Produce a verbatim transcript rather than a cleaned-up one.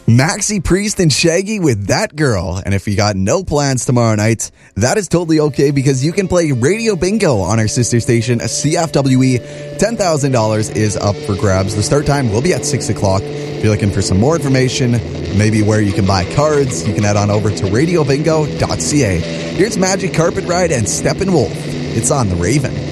Maxi Priest and Shaggy with That Girl. And if you got no plans tomorrow night, that is totally okay because you can play Radio Bingo on our sister station, C F W E. ten thousand dollars is up for grabs. The start time will be at six o'clock. If you're looking for some more information, maybe where you can buy cards, you can head on over to radio bingo dot c a. Here's Magic Carpet Ride and Steppenwolf. It's on The Raven.